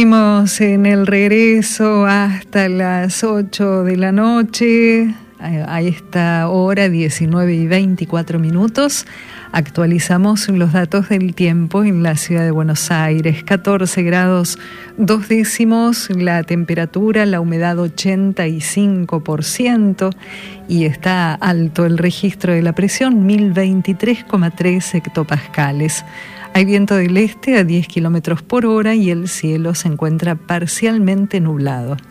Seguimos en el regreso hasta las 8 de la noche, a esta hora 19:24. Actualizamos los datos del tiempo en la ciudad de Buenos Aires. 14 grados 2 décimos, la temperatura, la humedad 85% y está alto el registro de la presión, 1023,3 hectopascales. Hay viento del este a 10 kilómetros por hora y el cielo se encuentra parcialmente nublado.